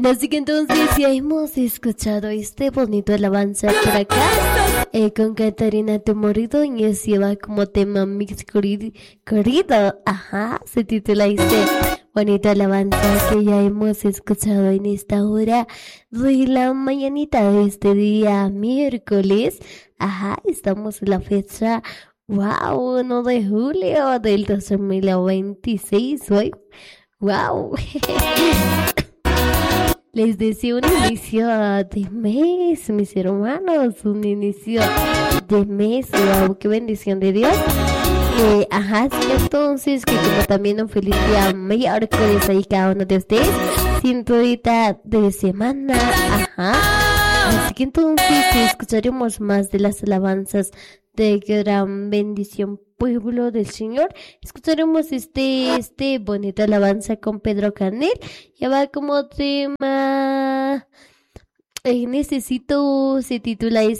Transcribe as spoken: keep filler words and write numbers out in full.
Así que entonces ya hemos escuchado este bonito alabanza por acá eh, con Catarina Tu Marido y nos lleva como tema Mix Querido, querido, ajá, se titula este bonito alabanza que ya hemos escuchado en esta hora de la mañanita de este día miércoles, ajá, estamos en la fecha, wow, uno de julio del dos mil veintiséis, hoy, wow. Les deseo un inicio de mes, mis hermanos, un inicio de mes, wow, qué bendición de Dios. Eh, ajá, sí, entonces, que como también un feliz día miércoles ahí cada uno de ustedes, cinturita de semana, ajá. Así que entonces escucharemos más de las alabanzas de gran bendición, pueblo del Señor. Escucharemos este, este bonita alabanza con Pedro Canel. Ya va como tema, eh, necesito, se titula este.